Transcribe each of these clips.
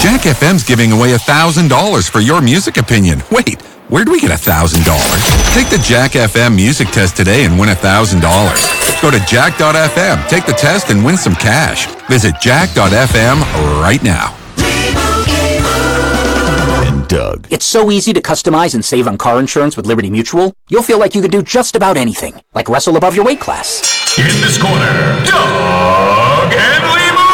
Jack FM's giving away $1,000 for your music opinion. Wait, where'd we get $1,000? Take the Jack FM music test today and win $1,000. Go to jack.fm, take the test, and win some cash. Visit jack.fm right now. And Doug. It's so easy to customize and save on car insurance with Liberty Mutual. You'll feel like you can do just about anything, like wrestle above your weight class. In this corner, Doug and Limu.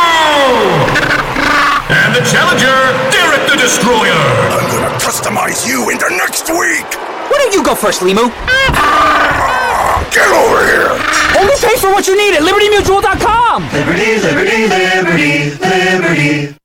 And the challenger, Derek the Destroyer. I'm gonna customize you into next week. Why don't you go first, Limu? Get over here. Only pay for what you need at LibertyMutual.com. Liberty, liberty, liberty, liberty.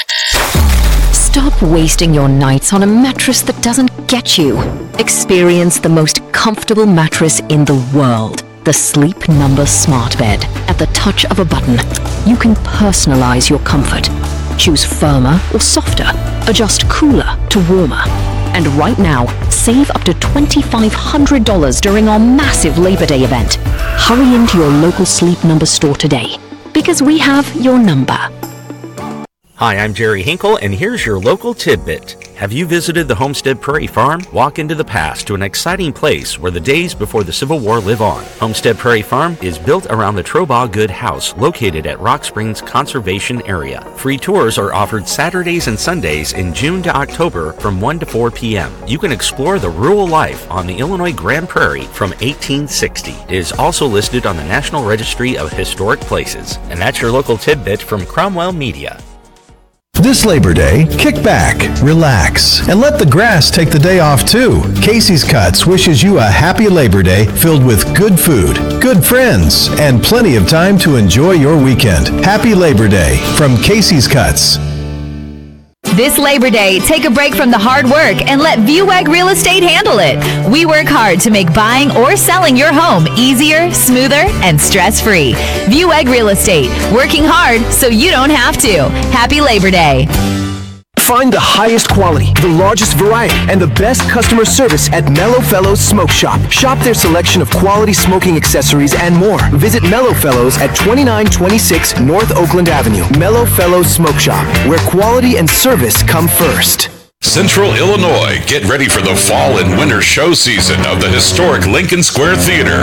Stop wasting your nights on a mattress that doesn't get you. Experience the most comfortable mattress in the world. The Sleep Number Smart Bed. At the touch of a button, you can personalize your comfort. Choose firmer or softer. Adjust cooler to warmer. And right now, save up to $2,500 during our massive Labor Day event. Hurry into your local Sleep Number store today, because we have your number. Hi, I'm Jerry Hinkle, and here's your local tidbit. Have you visited the Homestead Prairie Farm? Walk into the past to an exciting place where the days before the Civil War live on. Homestead Prairie Farm is built around the Trobaugh Good House, located at Rock Springs Conservation Area. Free tours are offered Saturdays and Sundays in June to October from 1 to 4 p.m. You can explore the rural life on the Illinois Grand Prairie from 1860. It is also listed on the National Registry of Historic Places. And that's your local tidbit from Cromwell Media. This Labor Day, kick back, relax, and let the grass take the day off too. Casey's Cuts wishes you a happy Labor Day filled with good food, good friends, and plenty of time to enjoy your weekend. Happy Labor Day from Casey's Cuts. This Labor Day, take a break from the hard work and let Viewegg Real Estate handle it. We work hard to make buying or selling your home easier, smoother, and stress-free. Viewegg Real Estate, working hard so you don't have to. Happy Labor Day. Find the highest quality, the largest variety, and the best customer service at Mellow Fellows Smoke Shop. Shop their selection of quality smoking accessories and more. Visit Mellow Fellows at 2926 North Oakland Avenue. Mellow Fellows Smoke Shop, where quality and service come first. Central Illinois, get ready for the fall and winter show season of the historic Lincoln Square Theater.